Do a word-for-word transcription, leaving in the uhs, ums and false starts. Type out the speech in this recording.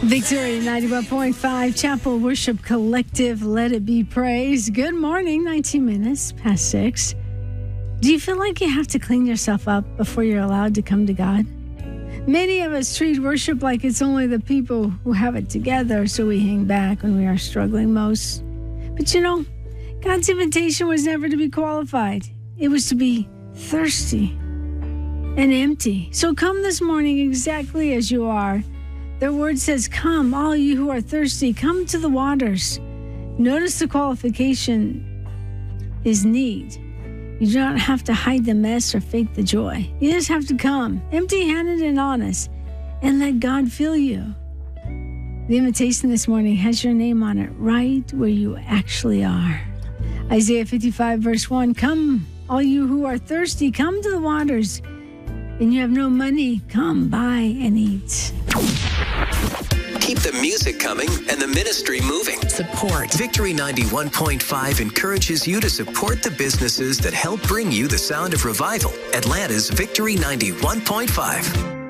Victory ninety-one point five Chapel Worship Collective, let it be praised. Good morning, nineteen minutes past six. Do you feel like you have to clean yourself up before you're allowed to come to God? Many of us treat worship like it's only the people who have it together, so we hang back when we are struggling most. But you know, God's invitation was never to be qualified. It was to be thirsty and empty. So come this morning exactly as you are. Their word says, come, all you who are thirsty, come to the waters. Notice the qualification is need. You do not have to hide the mess or fake the joy. You just have to come, empty-handed and honest, and let God fill you. The invitation this morning has your name on it right where you actually are. Isaiah fifty-five, verse one, come, all you who are thirsty, come to the waters, and you have no money, come, buy and eat. Keep the music coming and the ministry moving. Support. Victory ninety-one point five encourages you to support the businesses that help bring you the sound of revival. Atlanta's Victory ninety-one point five.